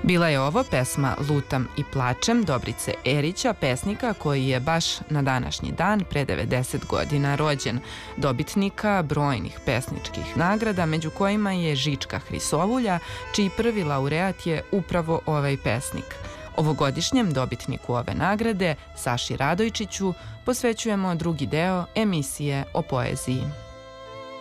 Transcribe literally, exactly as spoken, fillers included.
Bila je ovo pesma Lutam i plačem Dobrice Erića, pesnika koji je baš na današnji dan pre devedeset godina rođen, dobitnika brojnih pesničkih nagrada, među kojima je Žička Hrisovulja, čiji prvi laureat je upravo ovaj pesnik. Ovogodišnjem dobitniku ove nagrade, Saši Radojčiću, posvećujemo drugi deo emisije o poeziji.